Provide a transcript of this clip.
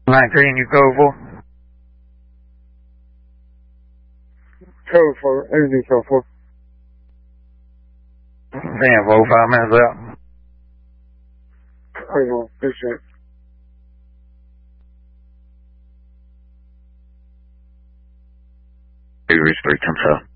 19 you code for? Code for, anything code for. 10-4, 5 minutes out. Hang on, appreciate it. You reach 310.